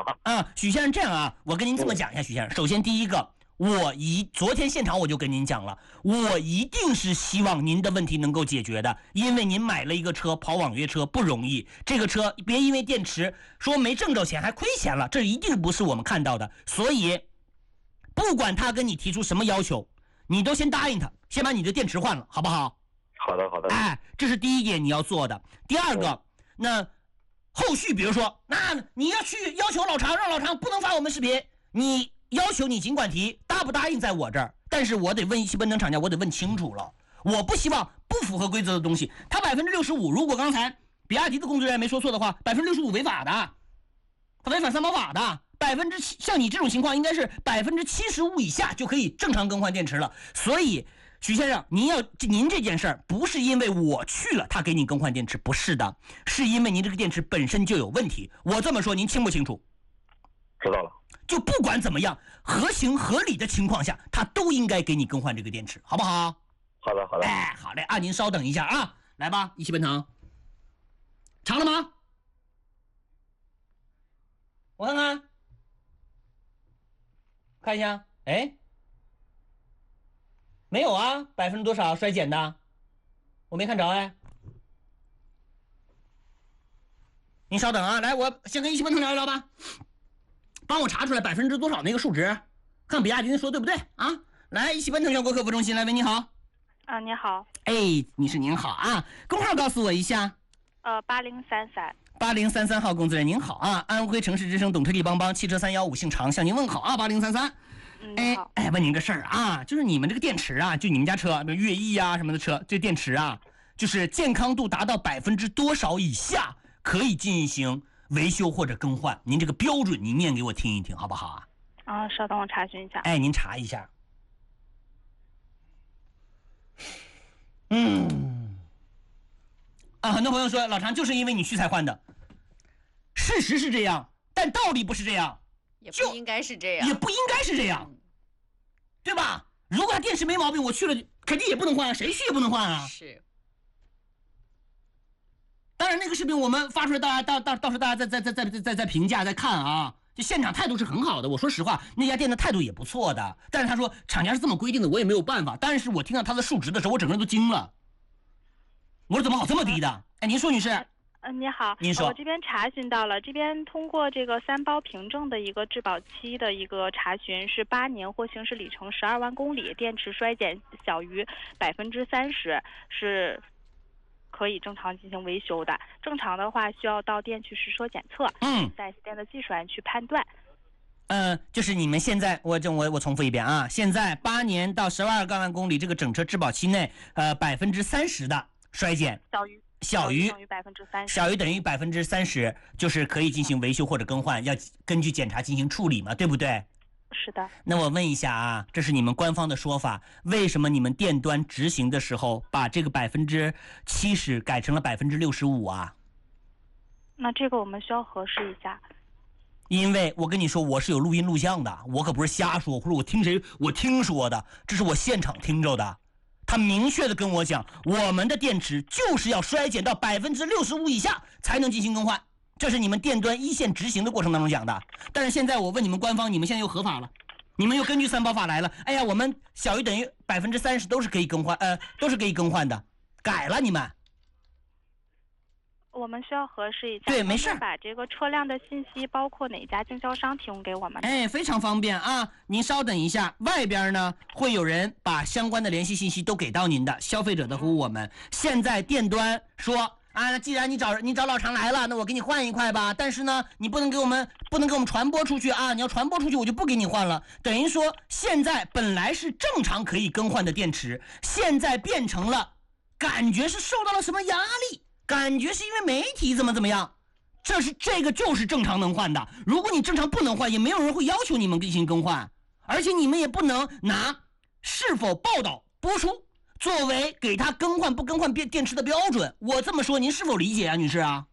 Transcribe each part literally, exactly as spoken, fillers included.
啊，许先生这样啊，我跟您这么讲一下，许先生，首先第一个。我一昨天现场我就跟您讲了，我一定是希望您的问题能够解决的，因为您买了一个车跑网约车不容易，这个车别因为电池说没挣着钱还亏钱了，这一定不是我们看到的。所以不管他跟你提出什么要求，你都先答应他，先把你的电池换了，好不好？ 好的好的。 哎，这是第一点你要做的。第二个，那后续比如说，那你要去要求老常，让老常不能发我们视频，你要求你尽管提，答不答应在我这儿，但是我得问一汽奔腾厂家，我得问清楚了。我不希望不符合规则的东西，它百分之六十五，如果刚才比亚迪的工作人员没说错的话，百分之六十五违法的，它违反三包法的。百分之七，像你这种情况应该是百分之七十五以下就可以正常更换电池了。所以，徐先生，您要您这件事儿不是因为我去了他给你更换电池，不是的，是因为您这个电池本身就有问题。我这么说您清不清楚？ 知道了。 就不管怎么样，合情合理的情况下，他都应该给你更换这个电池，好不好？ 好的，好的。 哎，好嘞啊，您稍等一下啊，来吧，一汽奔腾，长了吗？我看看，看一下，哎，没有啊，百分之多少衰减的？我没看着哎。您稍等啊，来，我先跟一汽奔腾聊一聊吧。帮我查出来百分之多少那个数值，看比亚迪说对不对啊？来，一汽奔腾全国客服中心，来，喂，你好。 啊，你好。 哎，你是您好啊，工号告诉我一下。 呃，八零三三。 八零三三号工作人员您好啊，安徽城市之声懂车帝帮帮汽车三幺五姓常向您问好啊，八零三三。哎哎，问您个事儿啊，就是你们这个电池啊，就你们家车，比如悦翼啊什么的车，这电池啊，就是健康度达到百分之多少以下可以进行维修或者更换，您这个标准您念给我听一听好不好啊？ 啊，稍等我查询一下。 哎，您查一下。嗯，啊，很多朋友说老常就是因为你去才换的，事实是这样，但道理不是这样， 也不应该是这样， 也不应该是这样，嗯、对吧？如果他电池没毛病，我去了肯定也不能换啊，谁去也不能换啊。 是。 当然，那个视频我们发出来，大家到到到时候大家再再再再再再再评价再看啊。就现场态度是很好的，我说实话，那家店的态度也不错的。但是他说厂家是这么规定的，我也没有办法。但是我听到他的数值的时候，我整个人都惊了。我说怎么好这么低的？哎，您说女士。 嗯、呃，你好。 您说。 我这边查询到了，这边通过这个三包凭证的一个质保期的一个查询，是八年或行驶里程十二万公里，电池衰减小于百分之三十是可以正常进行维修的。正常的话需要到店去实车检测， 嗯， 在 四 店的技术员去判断。 嗯、呃，就是你们现在，我这我我重复一遍啊，现在八年到十二万公里这个整车质保期内，呃，百分之三十的衰减， 小于小于等于百分之三十， 小于等于百分之三十，就是可以进行维修或者更换，要根据检查进行处理嘛，对不对？ 是的。 那我问一下啊，这是你们官方的说法，为什么你们店端执行的时候把这个百分之七十改成了百分之六十五啊？ 那这个我们需要核实一下。 因为我跟你说，我是有录音录像的，我可不是瞎说，或者我听谁我听说的，这是我现场听着的。他明确的跟我讲，我们的电池就是要衰减到百分之六十五以下才能进行更换。这是你们店端一线执行的过程当中讲的，但是现在我问你们官方，你们现在又合法了，你们又根据三包法来了。哎呀，我们小于等于百分之三十都是可以更换，呃，都是可以更换的，改了你们。 我们需要核实一下。 对，没事。 把这个车辆的信息，包括哪家经销商提供给我们。 哎，非常方便啊！您稍等一下，外边呢会有人把相关的联系信息都给到您的，消费者的服务我们。现在店端说。啊，既然你找你找老常来了，那我给你换一块吧。但是呢，你不能给我们不能给我们传播出去啊！你要传播出去，我就不给你换了。等于说，现在本来是正常可以更换的电池，现在变成了感觉是受到了什么压力，感觉是因为媒体怎么怎么样。这是这个就是正常能换的。如果你正常不能换，也没有人会要求你们进行更换，而且你们也不能拿是否报道播出作为给他更换不更换电电池的标准。我这么说您是否理解啊，女士啊？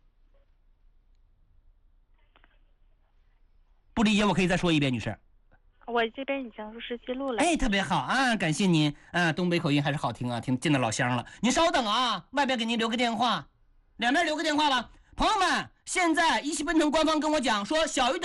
不理解我可以再说一遍，女士。 我这边已经录视记录了。 哎，特别好啊，感谢您啊，东北口音还是好听啊，听见到老乡了。您稍等啊，外边给您留个电话，两边留个电话吧。朋友们，现在一汽奔腾官方跟我讲说，小于